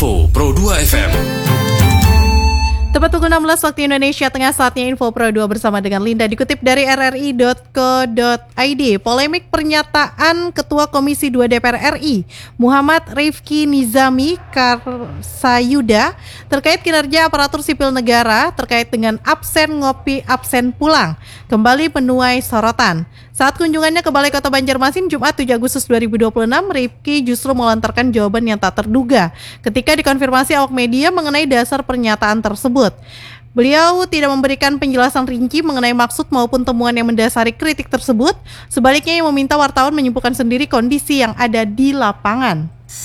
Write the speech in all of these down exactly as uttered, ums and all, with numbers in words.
Info Pro dua F M. Tepat pukul enam belas waktu Indonesia Tengah, saatnya Info Pro dua bersama dengan Linda. Dikutip dari r r i dot co dot i d, polemik pernyataan Ketua Komisi dua D P R R I Muhammad Rifki Nizami Karsayuda terkait kinerja aparatur sipil negara terkait dengan absen ngopi absen pulang kembali menuai sorotan. Saat kunjungannya ke Balai Kota Banjarmasin Jumat tujuh Agustus dua ribu dua puluh enam, Rifki justru melontarkan jawaban yang tak terduga ketika dikonfirmasi awak media mengenai dasar pernyataan tersebut. Beliau tidak memberikan penjelasan rinci mengenai maksud maupun temuan yang mendasari kritik tersebut. Sebaliknya, ia meminta wartawan menyimpulkan sendiri kondisi yang ada di lapangan.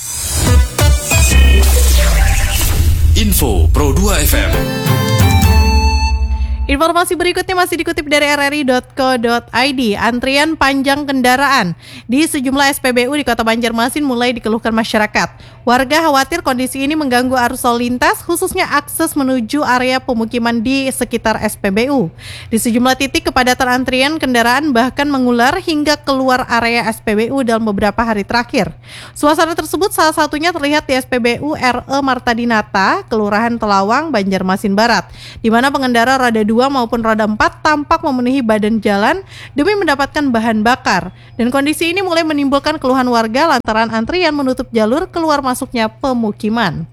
Info Pro dua F M. Informasi berikutnya masih dikutip dari r r i dot co dot i d. Antrian panjang kendaraan di sejumlah S P B U di Kota Banjarmasin mulai dikeluhkan masyarakat. Warga khawatir kondisi ini mengganggu arus lalu lintas, khususnya akses menuju area pemukiman di sekitar S P B U. Di sejumlah titik kepadatan antrian kendaraan bahkan mengular hingga keluar area S P B U dalam beberapa hari terakhir. Suasana tersebut salah satunya terlihat di S P B U R E Marta Dinata, Kelurahan Telawang, Banjarmasin Barat, di mana pengendara roda dua maupun roda empat tampak memenuhi badan jalan demi mendapatkan bahan bakar. Dan kondisi ini mulai menimbulkan keluhan warga lantaran antrian menutup jalur keluar masuknya pemukiman.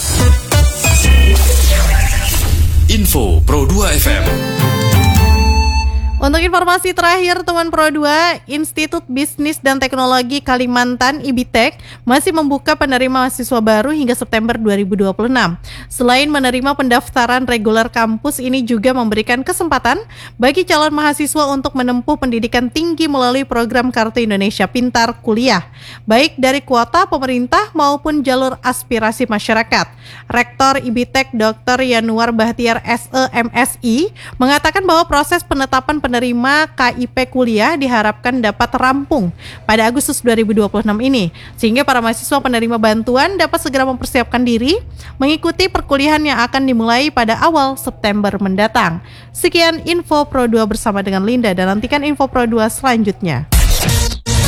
Info Pro dua F M. Untuk informasi terakhir, teman Pro dua, Institut Bisnis dan Teknologi Kalimantan I B T E K masih membuka penerima mahasiswa baru hingga September dua ribu dua puluh enam. Selain menerima pendaftaran reguler, kampus ini juga memberikan kesempatan bagi calon mahasiswa untuk menempuh pendidikan tinggi melalui program Kartu Indonesia Pintar Kuliah, baik dari kuota pemerintah maupun jalur aspirasi masyarakat. Rektor I B T E K Doktor Yanuar Bahtiar S E M Si mengatakan bahwa proses penetapan penerima K I P kuliah diharapkan dapat rampung pada Agustus dua ribu dua puluh enam ini, sehingga para mahasiswa penerima bantuan dapat segera mempersiapkan diri mengikuti perkuliahan yang akan dimulai pada awal September mendatang. Sekian Info Pro dua bersama dengan Linda, dan nantikan Info Pro dua selanjutnya.